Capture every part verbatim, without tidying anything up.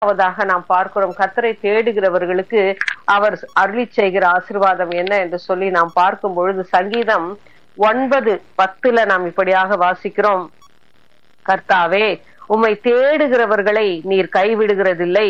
இரண்டாவதாக நாம் பார்க்கிறோம், கர்த்தரை தேடுகிறவர்களுக்கு அவர் அருளி செய்கிற ஆசீர்வாதம் என்ன என்று சொல்லி நாம் பார்க்கும் பொழுது சங்கீதம் ஒன்பது பத்துல நாம் இப்படியாக வாசிக்கிறோம். கர்த்தாவே, உம்மை தேடுகிறவர்களை நீர் கைவிடுகிறதில்லை,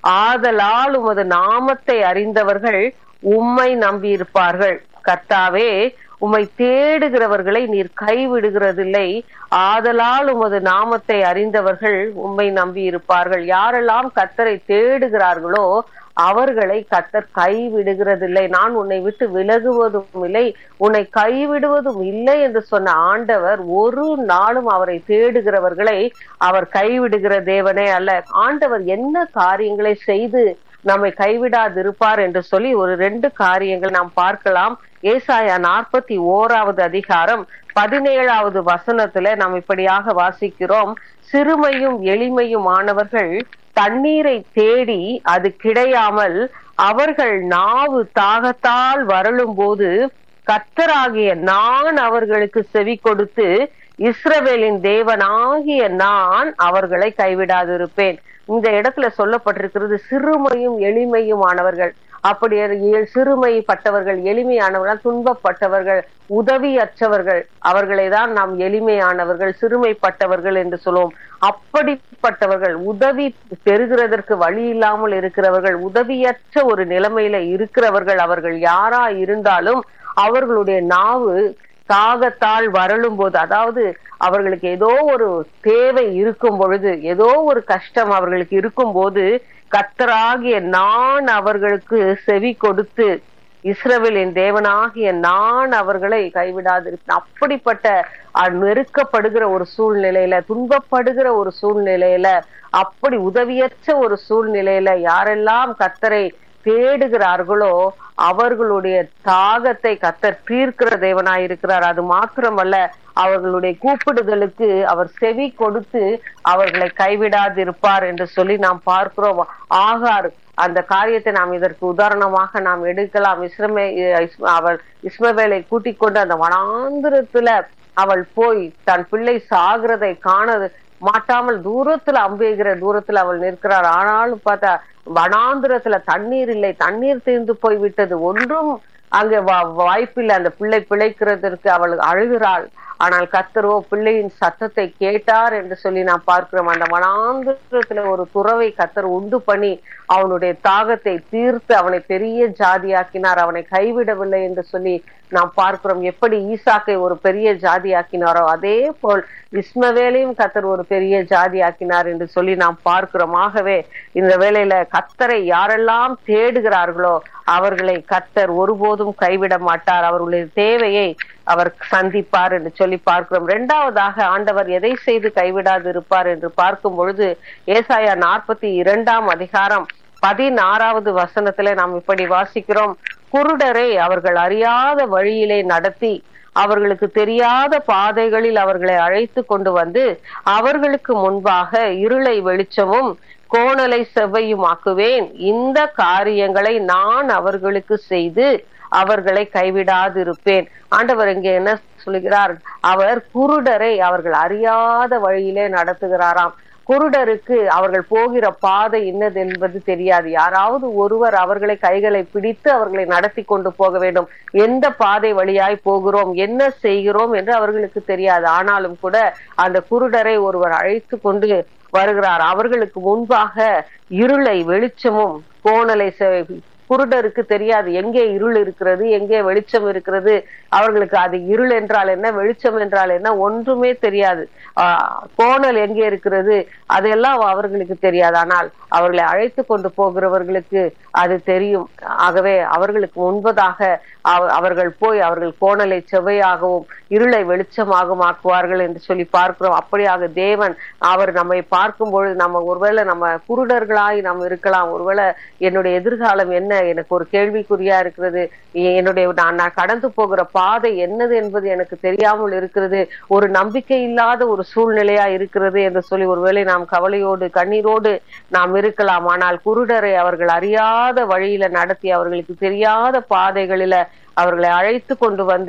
ஆதலால் உமது நாமத்தை அறிந்தவர்கள் உம்மை நம்பி இருப்பார்கள். கர்த்தாவே, உம்மை தேடுகிறவர்களை நீர் கைவிடுகிறதில்லை, ஆதலால் உமது நாமத்தை அறிந்தவர்கள் உம்மை நம்பி இருப்பார்கள். யாரெல்லாம் கர்த்தரை தேடுகிறார்களோ அவர்களை கர்த்தர் கைவிடுகிறதில்லை. நான் உன்னை விட்டு விலகுவதும் இல்லை, உன்னை கைவிடுவதும் இல்லை என்று சொன்ன ஆண்டவர் ஒரு நாளும் அவரை தேடுகிறவர்களை அவர் கைவிடுகிற தேவனே அல்ல. ஆண்டவர் என்ன காரியங்களை செய்து நம்மை கைவிடாதிருப்பார் என்று சொல்லி ஒரு ரெண்டு காரியங்கள் நாம் பார்க்கலாம். ஏசாயா நாற்பத்தி ஓராவது அதிகாரம் பதினேழாவது வசனத்துல நாம் இப்படியாக வாசிக்கிறோம். சிறுமையும் எளிமையும் ஆனவர்கள் தண்ணீரை தேடி அது கிடையாமல் அவர்கள் நாவு தாகத்தால் வருளும் போது கர்த்தராகிய நான் அவர்களுக்கு செவி கொடுத்து இஸ்ரவேலின் தேவனாகிய நான் அவர்களை கைவிடாதிருப்பேன். இந்த இடத்துல சொல்லப்பட்டிருக்கிறது சிறுமையும் எளிமையும் ஆனவர்கள். அப்படி சிறுமைப்பட்டவர்கள், எளிமையானவர்கள், துன்பப்பட்டவர்கள், உதவியற்றவர்கள், அவர்களை தான் நாம் எளிமையானவர்கள், சிறுமைப்பட்டவர்கள் என்று சொல்லுவோம். அப்படிப்பட்டவர்கள், உதவி பெறுகிறதற்கு வழி இல்லாமல் இருக்கிறவர்கள், உதவியற்ற ஒரு நிலைமையில இருக்கிறவர்கள், அவர்கள் யாரா இருந்தாலும் அவர்களுடைய நாவு தாகத்தால் வருளும் போது, அதாவது அவர்களுக்கு ஏதோ ஒரு தேவை இருக்கும் பொழுது, ஏதோ ஒரு கஷ்டம் அவர்களுக்கு இருக்கும் போது கர்த்தராகிய நான் அவர்களுக்கு செவி கொடுத்து இஸ்ரவேலின் தேவனாகிய நான் அவர்களை கைவிடாதிருப்பேன். அப்படிப்பட்ட நெருக்கப்படுகிற ஒரு சூழ்நிலையில, துன்பப்படுகிற ஒரு சூழ்நிலையில, அப்படி உதவியற்ற ஒரு சூழ்நிலையில யாரெல்லாம் கர்த்தரை தேடுகிறார்களோ அவர்களுடைய தாகத்தை கர்த்தர் தீர்க்கிற தேவனாய் இருக்கிறார். அது மாத்திரமல்ல, அவர்களுடைய கூப்பிடுதலுக்கு அவர் செவி கொடுத்து அவர்களை கைவிடாதிருப்பார் என்று சொல்லி நாம் பார்க்கிறோம். ஆகார் அந்த காரியத்தை நாம் இதற்கு உதாரணமாக நாம் எடுக்கலாம். இஸ்ரமே அவள் இஸ்மவேலை கூட்டிக் கொண்டு அந்த வனாந்திரத்துல அவள் போய் தன் பிள்ளை சாகிறதை காண மாட்டாமல் தூரத்துல அம்புகிற தூரத்துல அவள் நிற்கிறார். ஆனாலும் பார்த்தா வனாந்திரத்துல தண்ணீர் இல்லை, தண்ணீர் தீர்ந்து போய் விட்டது, ஒன்றும் அங்க வாய்ப்பில்லை அந்த பிள்ளை பிழைக்கிறதற்கு. அவள் அழுகிறாள். ஆனால் கர்த்தரோ பிள்ளையின் சத்தத்தை கேட்டார் என்று சொல்லி நாம் பார்க்கிறோம். அந்த வனாந்திரத்துல ஒரு துறவை கர்த்தர் உண்டு பண்ணி அவனுடைய தாகத்தை தீர்த்து அவனை பெரிய ஜாதியாக்கினார். அவனை கைவிடவில்லை என்று சொல்லி நாம் பார்க்கிறோம். எப்படி ஈசாக்கை ஒரு பெரிய ஜாதி ஆக்கினாரோ அதே போல் இஸ்மவேலையும் கர்த்தர் ஒரு பெரிய ஜாதி ஆக்கினார் என்று சொல்லி நாம் பார்க்கிறோம். ஆகவே இந்த வேளையில கர்த்தரை யாரெல்லாம் தேடுகிறார்களோ அவர்களை கர்த்தர் ஒருபோதும் கைவிட மாட்டார். அவர்களுடைய தேவையை அவர் சந்திப்பார் என்று சொல்லி பார்க்கிறோம். இரண்டாவதாக ஆண்டவர் எதை செய்து கைவிடாது இருப்பார் என்று பார்க்கும் பொழுது ஏசாயா நாற்பத்தி இரண்டாம் அதிகாரம் பதினாறாவது வசனத்துல நாம் இப்படி வாசிக்கிறோம். குருடரை அவர்கள் அறியாத வழியிலே நடத்தி அவர்களுக்கு தெரியாத பாதைகளில் அவர்களை அழைத்து கொண்டு வந்து அவர்களுக்கு முன்பாக இருளை வெளிச்சமும் கோணலை செவ்வையும் ஆக்குவேன். இந்த காரியங்களை நான் அவர்களுக்கு செய்து அவர்களை கைவிடாதிருப்பேன். ஆண்டவர் இங்கே என்ன சொல்கிறார்? அவர் குருடரை அவர்கள் அறியாத வழியிலே நடத்துகிறாராம். குருடருக்கு அவர்கள் போகிற பாதை என்னது என்பது தெரியாது. யாராவது ஒருவர் அவர்களை கைகளை பிடித்து அவர்களை நடத்தி கொண்டு போக வேண்டும். எந்த பாதை வழியாய் போகிறோம், என்ன செய்கிறோம் என்று அவர்களுக்கு தெரியாது. ஆனாலும் கூட அந்த குருடரை ஒருவர் அழைத்து கொண்டு வருகிறார். அவர்களுக்கு முன்பாக இருளை வெளிச்சமும் கோணலை குருடருக்கு தெரியாது எங்கே இருள் இருக்கிறது, எங்கே வெளிச்சம் இருக்கிறது. அவர்களுக்கு அது இருள் என்றால் என்ன, வெளிச்சம் என்றால் என்ன ஒன்றுமே தெரியாது. ஆஹ் கோணல் எங்கே இருக்கிறது அதெல்லாம் அவர்களுக்கு தெரியாது. ஆனால் அவர்களை அழைத்து கொண்டு போகிறவர்களுக்கு அது தெரியும். ஆகவே அவர்களுக்கு முன்பதாக அவர்கள் போய் அவர்கள் கோணலை செவ்வையாகவும் இருளை வெளிச்சமாகவும் ஆக்குவார்கள் என்று சொல்லி பார்க்கிறோம். அப்படியாக தேவன் அவர் நம்மை பார்க்கும் பொழுது நம்ம ஒருவேளை நம்ம குருடர்களாய் நாம் இருக்கலாம். ஒருவேளை என்னுடைய எதிர்காலம் என்ன, எனக்கு ஒரு கேள்விக்குறியா இருக்கிறது, என்னுடைய நான் நான் கடந்து போகிற பாதை என்னது என்பது எனக்கு தெரியாமல் இருக்கிறது, ஒரு நம்பிக்கை இல்லாத ஒரு சூழ்நிலையா இருக்கிறது என்று சொல்லி ஒருவேளை நாம் கவலையோடு கண்ணீரோடு நாம் இருக்கலாம். ஆனால் குருடரை அவர்கள் அறியாத வழியில நடத்தி அவர்களுக்கு தெரியாத பாதைகளில அவர்களை அழைத்து கொண்டு வந்து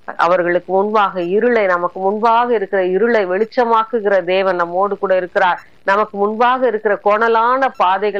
அவர்களுக்கு முன்பாக இருளை, நமக்கு முன்பாக இருக்கிற இருளை வெளிச்சமாக்குகிற தேவன் நம்மோடு கூட இருக்கிறார். நமக்கு முன்பாக இருக்கிற கோணலான பாதைகள்